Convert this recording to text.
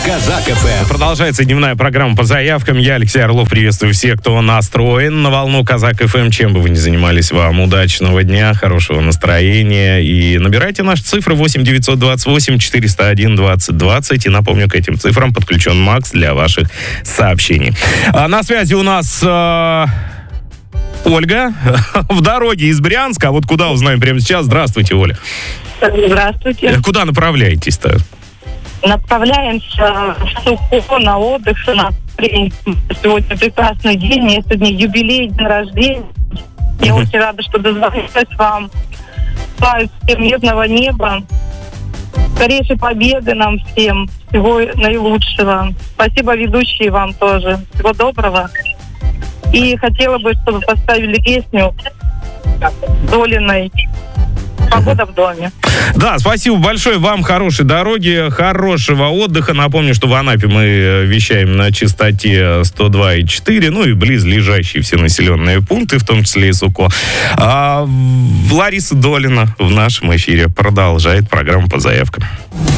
Казак ФМ. Продолжается дневная программа по заявкам. Я, Алексей Орлов, приветствую всех, кто настроен на волну Казак ФМ. Чем бы вы ни занимались, вам удачного дня, хорошего настроения. И набирайте наши цифры 8 928 401 20 20. И напомню, к этим цифрам подключен Макс для ваших сообщений. На связи у нас Ольга в дороге из Брянска. А вот куда узнаем прямо сейчас. Здравствуйте, Оля. Здравствуйте. Куда направляетесь-то? Направляемся в Сухо на отдых. Сегодня прекрасный день. Я сегодня юбилей, день рождения. Я очень рада, что дозвонилась вам. Желаю всем мирного неба. Скорейшей победы нам всем. Всего наилучшего. Спасибо, ведущие, вам тоже. Всего доброго. И хотела бы, чтобы поставили песню Долиной «Погода в доме». Да, спасибо большое. Вам хорошей дороги, хорошего отдыха. Напомню, что в Анапе мы вещаем на частоте 102,4, ну и близлежащие все населенные пункты, в том числе и Сухо. Лариса Долина в нашем эфире продолжает программу по заявкам.